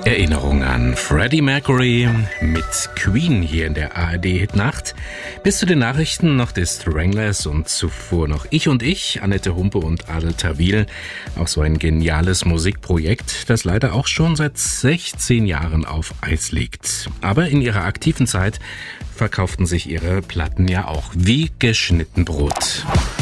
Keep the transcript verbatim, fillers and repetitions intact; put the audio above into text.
Erinnerung an Freddie Mercury mit Queen hier in der A R D-Hitnacht. Bis zu den Nachrichten noch die Stranglers und zuvor noch Ich und Ich, Annette Humpe und Adel Tawil. Auch so ein geniales Musikprojekt, das leider auch schon seit sechzehn Jahren auf Eis liegt. Aber in ihrer aktiven Zeit verkauften sich ihre Platten ja auch wie geschnitten Brot.